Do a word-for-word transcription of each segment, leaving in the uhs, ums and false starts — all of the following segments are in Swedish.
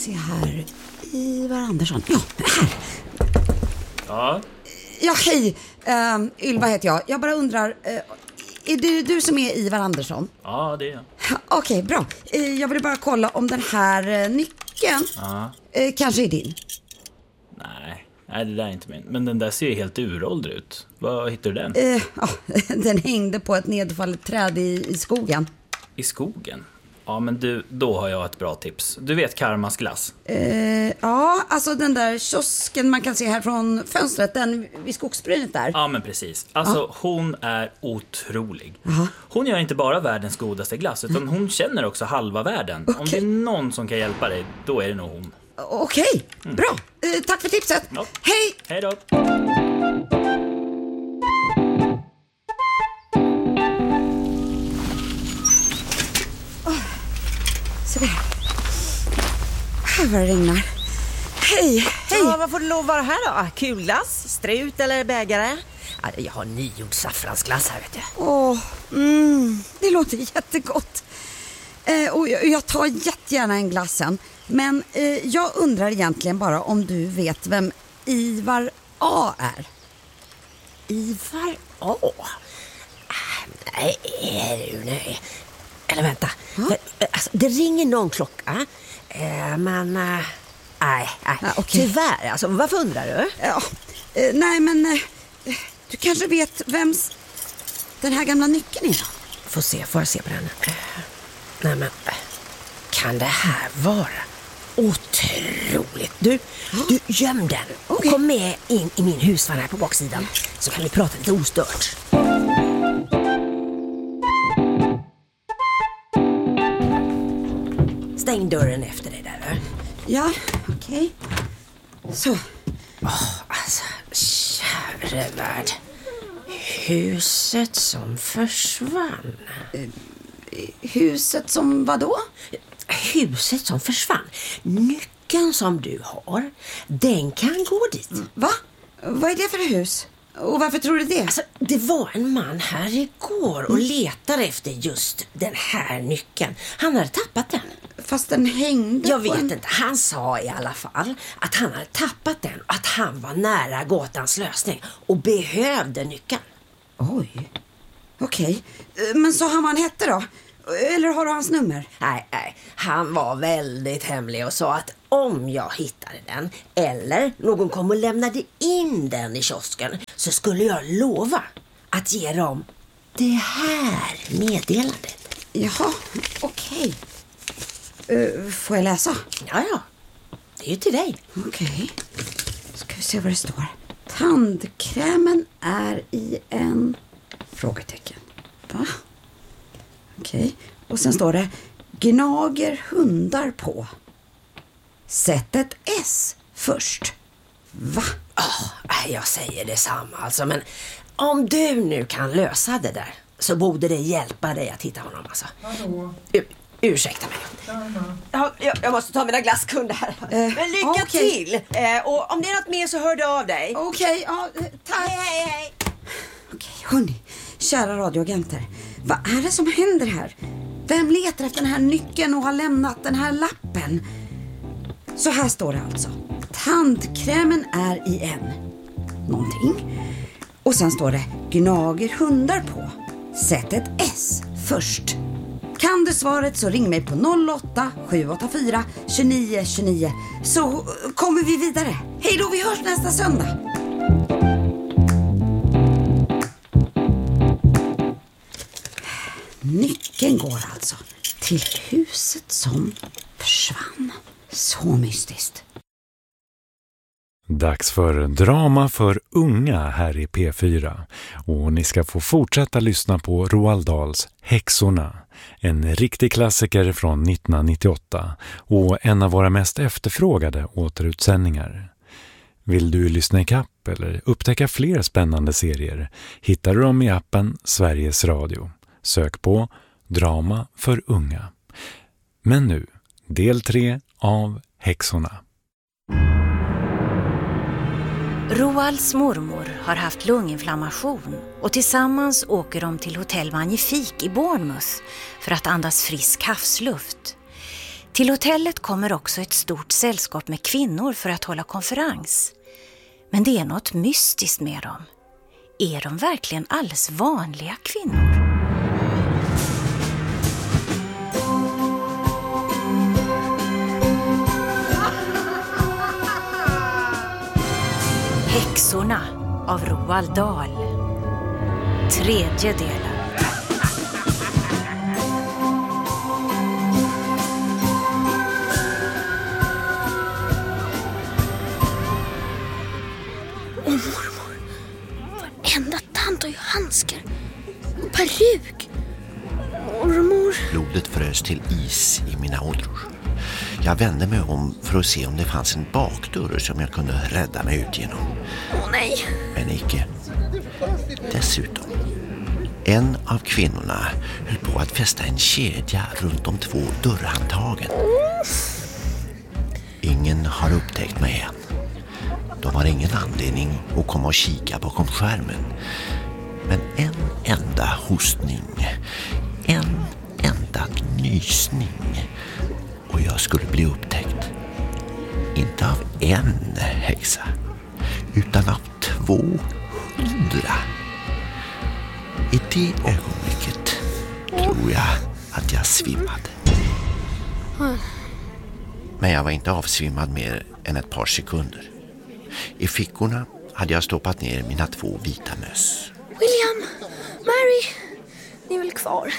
se här. Ivar Andersson. Ja, här. Ja. Ja, hej. Uh, Ylva heter jag. Jag bara undrar, uh, är det du som är Ivar Andersson? Ja, det är jag. Okej, okay, bra. Uh, jag ville bara kolla om den här uh, nyckeln ja. uh, kanske är din. Nej, nej, det där är inte min. Men den där ser ju helt uråldrig ut. Vad hittar du den? Uh, uh, den hängde på ett nedfallet träd i, i skogen. I skogen? Ja, men du, då har jag ett bra tips. Du vet Karmas glass? Uh, ja, alltså den där kiosken man kan se här från fönstret, den vid skogsbrynet där. Ja, men precis. Alltså, ja. Hon är otrolig. Uh-huh. Hon gör inte bara världens godaste glass, utan hon känner också halva världen. Okay. Om det är någon som kan hjälpa dig, då är det nog hon. Okej, okay. mm. Bra. Uh, tack för tipset. Ja. Hej! Hej då! Så där. Här var det regnar. Hej, hej. Ja, vad får du lov vara här då? Kulglass, strut eller bägare? Ja, jag har nygjord saffransglass här, vet du. Åh, mm, det låter jättegott. Eh, och jag, jag tar jättegärna en glassen. Men eh, jag undrar egentligen bara om du vet vem Ivar A är. Ivar A? Nej, nej. Eller vänta, för, alltså, det ringer någon klocka, eh, men äh, nej, nej. Ja, okay. Tyvärr, alltså, varför undrar du? Ja, eh, nej men eh, du kanske vet vems den här gamla nyckeln är då? Får se, får jag se på den. Eh, nej men, kan det här vara otroligt? Du, ja. du göm den och okay. kom med in i min husvagn här på baksidan, så kan vi prata lite ostört. Stäng dörren efter dig där. Ja, okej. Okay. Så. Åh, oh, alltså, käre värld. Huset som försvann. Uh, huset som vad då? Huset som försvann. Nyckeln som du har, den kan gå dit. Va? Vad är det för hus? Och varför tror du det? Alltså, det var en man här igår och mm. letade efter just den här nyckeln. Han hade tappat den. Fast den hängde Jag vet en... inte. Han sa i alla fall att han hade tappat den och att han var nära gåtans lösning och behövde nyckeln. Oj. Okej. Okay. Men så han vad han hette då? Eller har du hans nummer? Nej, nej. Han var väldigt hemlig och sa att om jag hittade den eller någon kom och lämnade in den i kiosken, så skulle jag lova att ge dem det här meddelandet. Jaha, okej. Okay. Uh, får jag läsa? Ja, ja. Det är ju till dig. Okej. Okay. Ska vi se vad det står. Tandkrämen är i en... Frågetecken. Va? Okej. Okay. Och sen står det gnager hundar på. Sätt ett S först. Va? Oh, jag säger detsamma alltså, men om du nu kan lösa det där, så borde det hjälpa dig att hitta honom alltså. Hallå. U- ursäkta mig. Ja, jag, jag måste ta mina glasskunder här. Eh, men lycka okay. till. Eh, och om det är något mer så hör du av dig. Okej, okay, ja, tack. Hej, hej, hej. Okej, okay, hörni. Kära radioagenter. Vad är det som händer här? Vem letar efter den här nyckeln och har lämnat den här lappen? Så här står det alltså. Tandkrämen är i en någonting. Och sen står det gnager hundar på. Sätt ett S först. Kan du svaret så ring mig på noll åtta sju åtta fyra tjugonio tjugonio, så kommer vi vidare. Hej då, vi hörs nästa söndag. Nyckeln går alltså till huset som försvann. Så mystiskt. Dags för drama för unga här i P fyra. Och ni ska få fortsätta lyssna på Roald Dahls Häxorna. En riktig klassiker från nittonhundranittioåtta och en av våra mest efterfrågade återutsändningar. Vill du lyssna i kapp eller upptäcka fler spännande serier, hittar du dem i appen Sveriges Radio. Sök på Drama för unga. Men nu, del tre av Häxorna. Roalds mormor har haft lunginflammation och tillsammans åker de till hotell Magnifik i Bournemouth för att andas frisk havsluft. Till hotellet kommer också ett stort sällskap med kvinnor för att hålla konferens. Men det är något mystiskt med dem. Är de verkligen alldeles vanliga kvinnor? Häxorna av Roald Dahl. Tredje delen. Åh, mormor. Varenda tant har ju handskar och peruk. Mormor. Blodet frös till is i mina ådror. Jag vände mig om för att se om det fanns en bakdörr som jag kunde rädda mig ut genom. Åh nej. Men icke. Dessutom, en av kvinnorna höll på att fästa en kedja runt de två dörrhandtagen. Ingen har upptäckt mig än. De har ingen anledning att komma och kika bakom skärmen. Men en enda hostning, en enda nysning och jag skulle bli upptäckt. Inte av en häxa, utan av tvåhundra. I det ögonblicket tror jag att jag svimmade. Men jag var inte avsvimmad mer än ett par sekunder. I fickorna hade jag stoppat ner mina två vita möss. William, Mary, ni är väl kvar?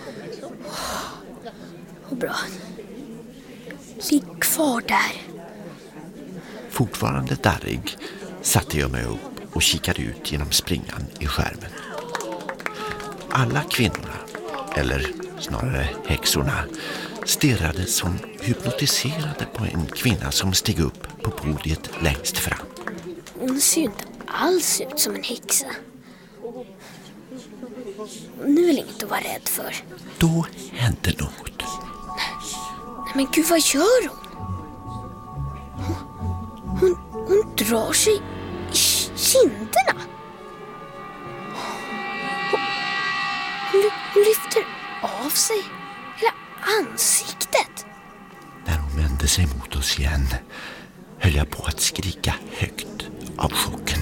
Vad bra. Ligg kvar där. Fortfarande darrig satte jag mig upp och kikade ut genom springan i skärmen. Alla kvinnorna, eller snarare häxorna, stirrade som hypnotiserade på en kvinna som steg upp på podiet längst fram. Hon ser ju inte alls ut som en häxa. Nu är det inget att vara rädd för. Då hände något. Nej men gud, vad gör hon? Hon, hon, hon drar sig i kinderna. Hon, hon, hon lyfter av sig hela ansiktet. När hon vände sig mot oss igen höll jag på att skrika högt av chocken.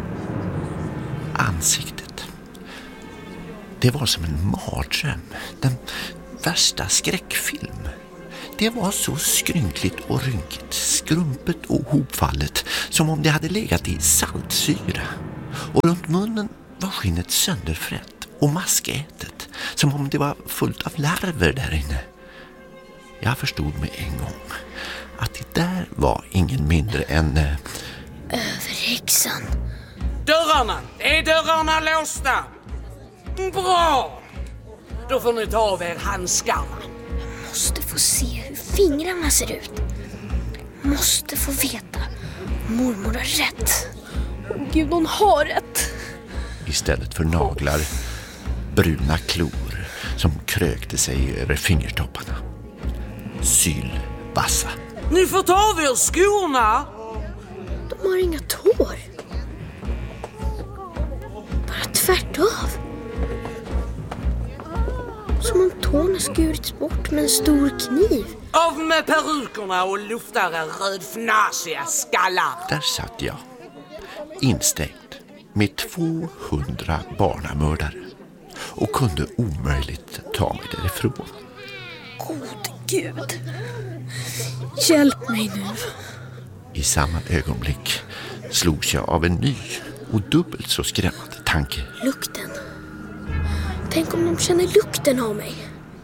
Ansiktet. Det var som en mardröm. Den värsta skräckfilm. Det var så skrynkligt och rynkigt, skrumpet och hopfallet som om det hade legat i saltsyra. Och runt munnen var skinnet sönderfrätt och maskätet, som om det var fullt av larver där inne. Jag förstod med en gång att det där var ingen mindre än... Äh... Överhäxan. Dörrarna! Är dörrarna låsta? Bra! Då får ni ta av er handskarna. Måste få se hur fingrarna ser ut. Måste få veta. Mormor har rätt. Åh Gud, hon har rätt. Istället för naglar, bruna klor som krökte sig över fingertopparna. Sylvassa. Ni får ta av er skorna. De har inga tår. Bara tvärt av. Som om tårna skurits bort med en stor kniv. Av med perukerna och lufta era rödfnasiga skallar. Där satt jag, instängd med tvåhundra barnamördare och kunde omöjligt ta mig därifrån. God Gud, hjälp mig nu. I samma ögonblick slogs jag av en ny och dubbelt så skrämmande tanke. Lukten. Tänk om de känner lukten av mig.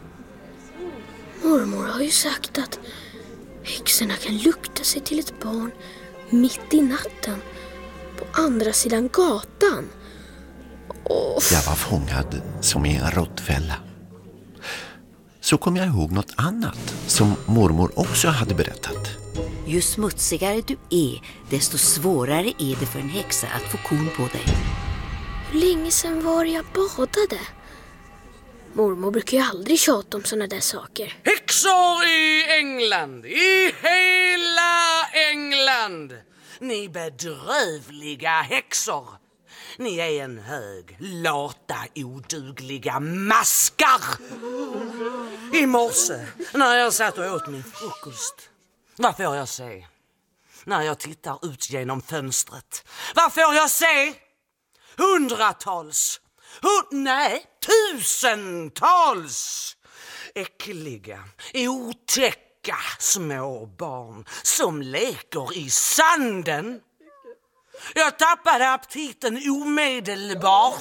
Mormor har ju sagt att häxorna kan lukta sig till ett barn mitt i natten på andra sidan gatan. Oh. Jag var fångad som i en råttfälla. Så kom jag ihåg något annat som mormor också hade berättat. Ju smutsigare du är, desto svårare är det för en häxa att få korn på dig. Hur länge sedan var jag badade? Mormor brukar ju aldrig tjata om såna där saker. Häxor i England, i hela England. Ni bedrövliga häxor. Ni är en hög, lata, odugliga maskar. I morse, när jag satt och åt min frukost, vad får jag se? När jag tittar ut genom fönstret, vad får jag se? Hundratals, hund, nej, tusentals äckliga, otäcka små barn som leker i sanden. Jag tappade aptiten omedelbart.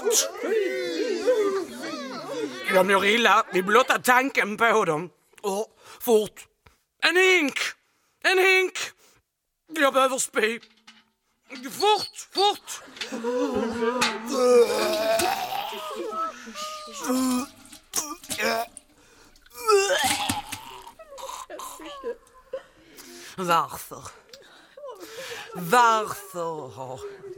Jag mår illa vid blotta tanken på dem. Och fort, en hink, en hink. Jag behöver spy. Fort, fort. Varför? Varför har...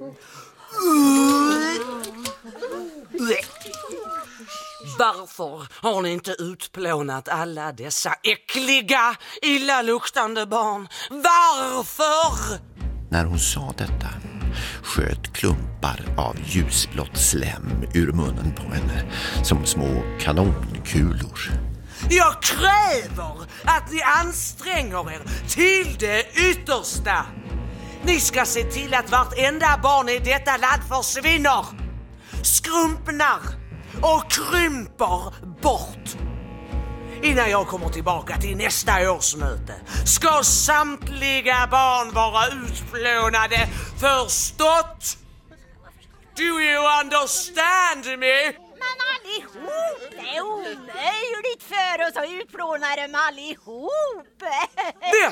Varför har ni inte utplånat alla dessa äckliga, illaluktande barn? Varför? När hon sa detta sköt klumpar av ljusblått slem ur munnen på henne som små kanonkulor. Jag kräver att ni anstränger er till det yttersta. Ni ska se till att vartenda barn i detta land försvinner, skrumpnar och krymper bort. Innan jag kommer tillbaka till nästa årsmöte ska samtliga barn vara utplånade. Förstått? Do you understand me? Men allihop, det är omöjligt för oss att utplåna dem allihop. Vem?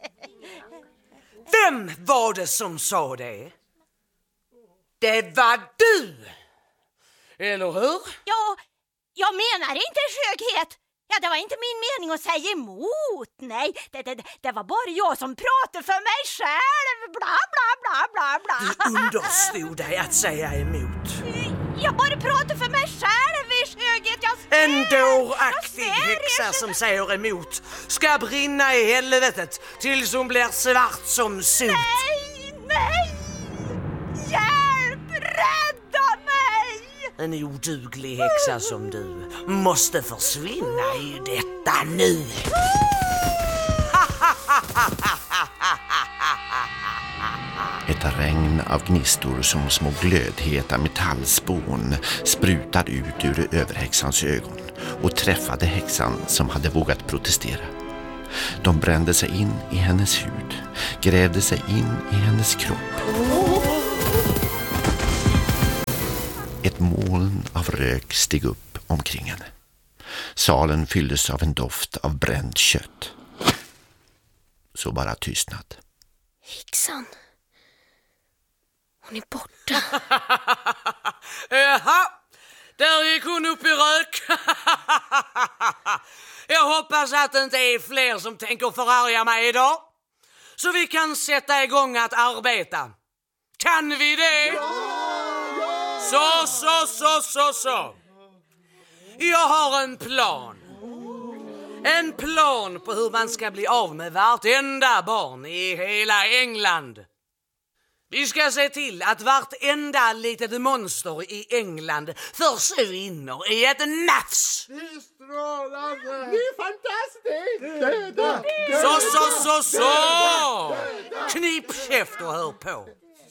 Vem var det som sa det? Det var du! Eller hur? Ja, jag menar inte skönhet. Ja, det var inte min mening att säga emot. Nej, det, det, det var bara jag som pratade för mig själv. Bla, bla, bla, bla, bla. Du understod dig att säga emot. Jag bara pratade för mig själv i skönhet. Jag ser, en dåraktig häxa som säger emot ska brinna i helvetet tills hon blir svart som sot. Nej, nej! Hjälp! Rädda mig! En oduglig häxa som du måste försvinna i detta nu. Ett regn av gnistor som små glödheta metallspån sprutade ut ur överhäxans ögon och träffade häxan som hade vågat protestera. De brände sig in i hennes hud, grävde sig in i hennes kropp. Ett moln av rök steg upp omkring henne. Salen fylldes av en doft av bränt kött. Så bara tystnad. Häxan. Hon är borta. Jaha, där gick hon upp i rök. Jag hoppas att det inte är fler som tänker förarga mig idag. Så vi kan sätta igång att arbeta. Kan vi det? Ja! Så, så, så, så, så. Jag har en plan. En plan på hur man ska bli av med vartenda barn i hela England. Vi ska se till att vartenda litet monster i England försvinner i ett nafs. Det är strålande. Det är fantastiskt. Döda. Så, så, så, så. Knip käft och hör på.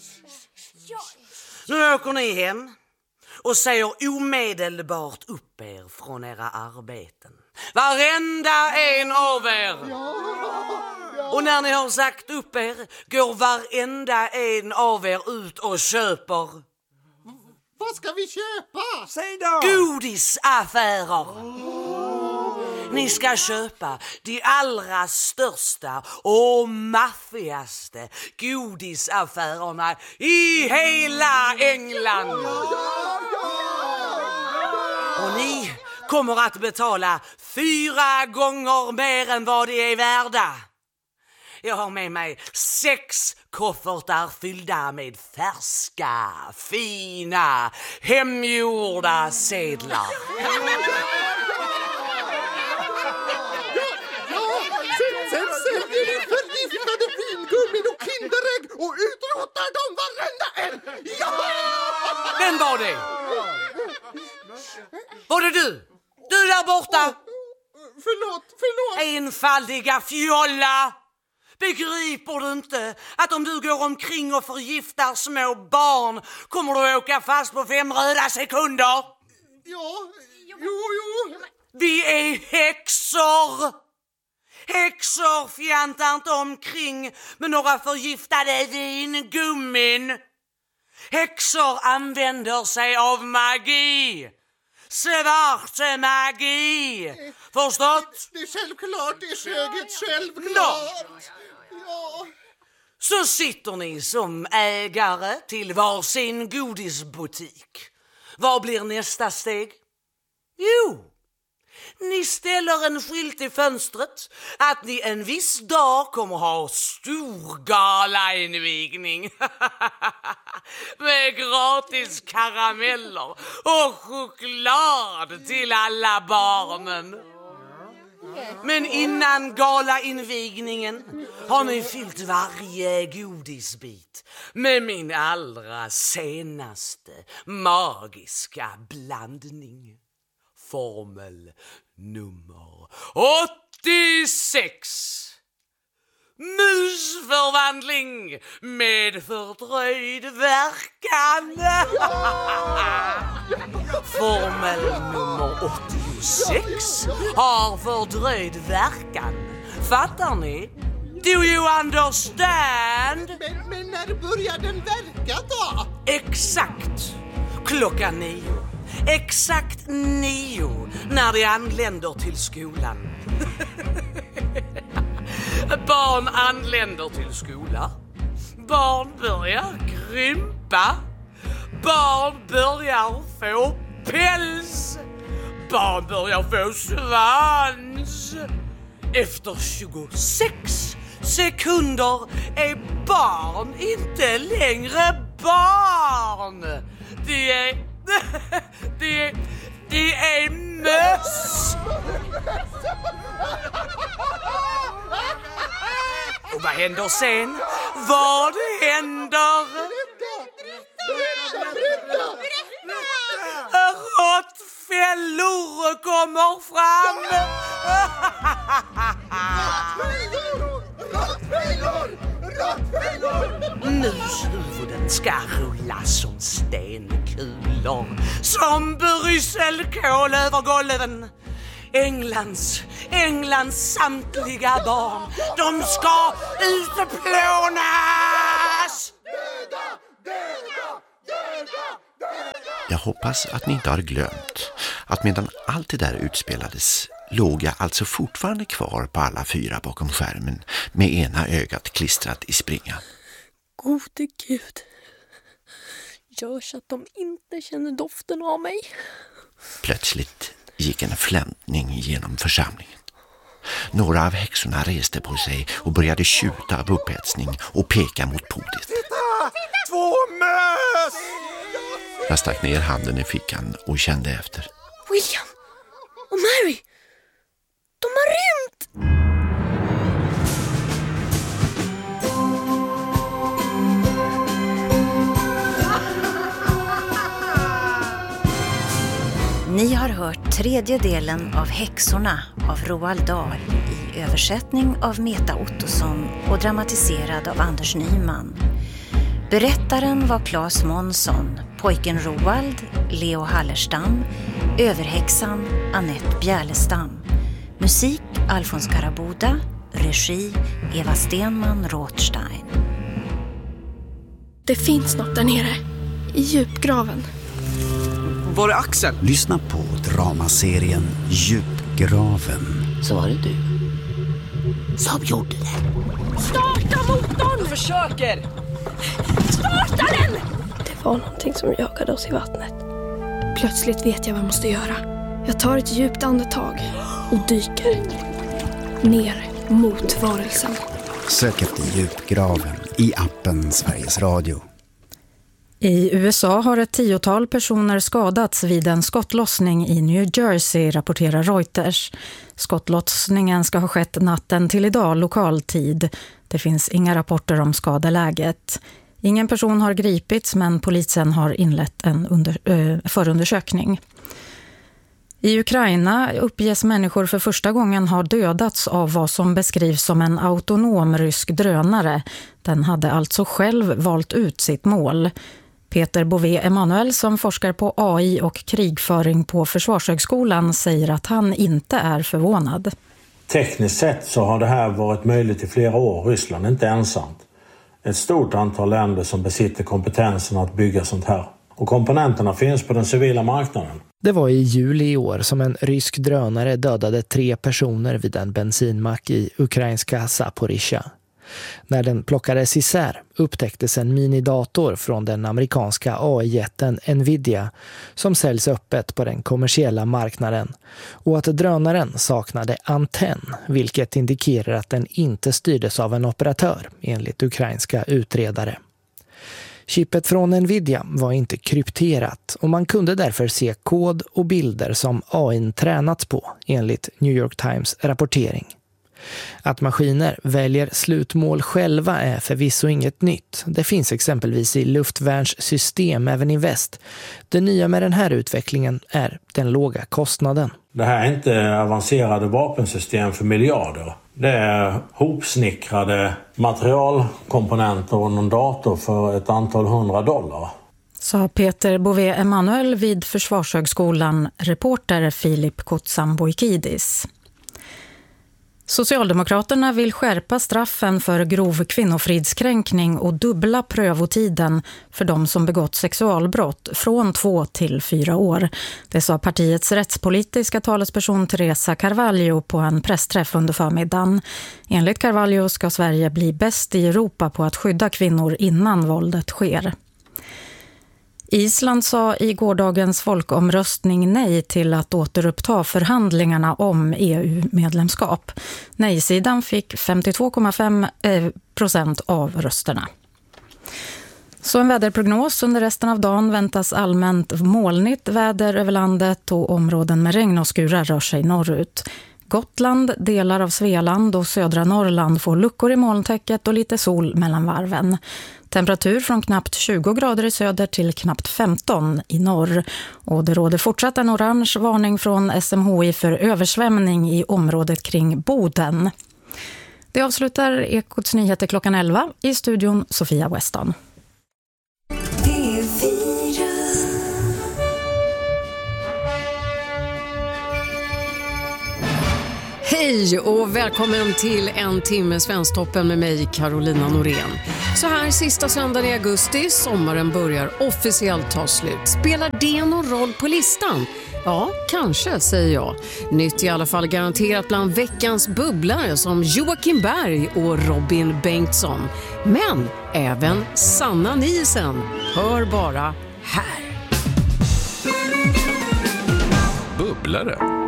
Nu åker ni hem och säger omedelbart upp er från era arbeten. Varenda en av er. Och när ni har sagt upp er går varenda en av er ut och köper. Vad ska vi köpa? Säg då! Godisaffärer. Ni ska köpa de allra största och maffigaste godisaffärerna i hela England. Och ni kommer att betala fyra gånger mer än vad de är värda. Jag har med mig sex koffertar fyllda med färska, fina, hemgjorda sedlar. Ja, sen, sen säljer vi förgiftade vingummin och kinderägg och utrotar dem varenda en. Ja! var det? Var det du? Du där borta? Förlåt, förlåt. Enfaldiga fjolla! Begriper du inte att om du går omkring och förgiftar små barn kommer du åka fast på fem röda sekunder? Ja, jo, jo. Vi är häxor! Häxor fjantar inte omkring med några förgiftade vingummin. Häxor använder sig av magi. Svart magi. Förstått? Det är självklart, det är skönhet, självklart. Ja. Så sitter ni som ägare till varsin godisbutik. Vad blir nästa steg? Jo, ni ställer en skylt i fönstret att ni en viss dag kommer ha stor galainvigning med gratis karameller och choklad till alla barnen. Men innan galainvigningen har ni fyllt varje godisbit med min allra senaste magiska blandning. Formel nummer åttiosex. Musförvandling med fördröjd verkan. Formel nummer åttiosex har fördröjd verkan. Fattar ni? Do you understand? Men, men när börjar den verka då? Exakt klockan nio. Exakt nio när de anländer till skolan. Barn anländer till skolan. Barn börjar krympa. Barn börjar få päls. Barn börjar få svans. Efter tjugosex sekunder är barn inte längre barn. De är... Det är, det är möss. Och vad händer sen? Vad händer? Råttfällor kommer fram. Råttfällor! Råttfällor! Mushuvuden ska rulla som stenkulor, som brysselkål över golven. Englands, Englands samtliga barn, de ska utplånas! Döda, döda, döda, döda! Jag hoppas att ni inte har glömt att medan allt det där utspelades låg jag alltså fortfarande kvar på alla fyra bakom skärmen med ena ögat klistrat i springan. Gode Gud, gör så att de inte känner doften av mig. Plötsligt gick en flämtning genom församlingen. Några av häxorna reste på sig och började tjuta av upphetsning och peka mot podiet. Titta! Två möss! Jag stack ner handen i fickan och kände efter. William och Mary, de har rymt! Ni har hört tredje delen av Häxorna av Roald Dahl i översättning av Meta Ottosson och dramatiserad av Anders Nyman. Berättaren var Claes Månsson, pojken Roald, Leo Hallerstam, överhäxan Annette Bjärlestam. Musik Alfons Karaboda, regi Eva Stenman Rothstein. Det finns något där nere, i djupgraven. Var är Axel? Lyssna på dramaserien Djupgraven. Så var det du som gjorde det. Starta motorn! Försöker! Starta den! Det var någonting som jagade oss i vattnet. Plötsligt vet jag vad jag måste göra. Jag tar ett djupt andetag och dyker ner mot varelsen. Sök efter Djupgraven i appen Sveriges Radio. I U S A har ett tiotal personer skadats vid en skottlossning i New Jersey, rapporterar Reuters. Skottlossningen ska ha skett natten till idag, lokal tid. Det finns inga rapporter om skadeläget. Ingen person har gripits, men polisen har inlett en under, äh, förundersökning. I Ukraina uppges människor för första gången ha dödats av vad som beskrivs som en autonom rysk drönare. Den hade alltså själv valt ut sitt mål. Peter Bové-Emanuel, som forskar på A I och krigföring på Försvarshögskolan, säger att han inte är förvånad. Tekniskt sett så har det här varit möjligt i flera år. Ryssland är inte ensamt. Ett stort antal länder som besitter kompetensen att bygga sånt här. Och komponenterna finns på den civila marknaden. Det var i juli i år som en rysk drönare dödade tre personer vid en bensinmack i ukrainska Zaporizjzja. När den plockades isär upptäcktes en minidator från den amerikanska A I-jätten Nvidia som säljs öppet på den kommersiella marknaden, och att drönaren saknade antenn, vilket indikerar att den inte styrdes av en operatör enligt ukrainska utredare. Chippet från Nvidia var inte krypterat och man kunde därför se kod och bilder som A I tränats på enligt New York Times rapportering. Att maskiner väljer slutmål själva är förvisso inget nytt. Det finns exempelvis i luftvärnssystem även i väst. Det nya med den här utvecklingen är den låga kostnaden. Det här är inte avancerade vapensystem för miljarder. Det är hopsnickrade materialkomponenter och någon dator för ett antal hundra dollar. Sa Peter Bové-Emanuel vid Försvarshögskolan, reporter Filip Kotsamboikidis. Socialdemokraterna vill skärpa straffen för grov kvinnofridskränkning och dubbla prövotiden för de som begått sexualbrott från två till fyra år. Det sa partiets rättspolitiska talesperson Teresa Carvalho på en pressträff under förmiddagen. Enligt Carvalho ska Sverige bli bäst i Europa på att skydda kvinnor innan våldet sker. Island sa i gårdagens folkomröstning nej till att återuppta förhandlingarna om E U-medlemskap. Nej-sidan fick femtiotvå komma fem procent av rösterna. Så en väderprognos: under resten av dagen väntas allmänt molnigt väder över landet och områden med regn och skurar rör sig norrut. Gotland, delar av Svealand och södra Norrland får luckor i molntäcket och lite sol mellan varven. Temperatur från knappt tjugo grader i söder till knappt femton i norr. Och det råder fortsatt en orange varning från S M H I för översvämning i området kring Boden. Det avslutar Ekots nyheter klockan elva. I studion Sofia Weston. Hej och välkommen till en timme Svensktoppen med mig, Carolina Norén. Så här sista söndagen i augusti, sommaren börjar officiellt ta slut. Spelar det någon roll på listan? Ja, kanske, säger jag. Nytt i alla fall garanterat bland veckans bubblare som Joakim Berg och Robin Bengtsson. Men även Sanna Nielsen. Hör bara här. Bubblare?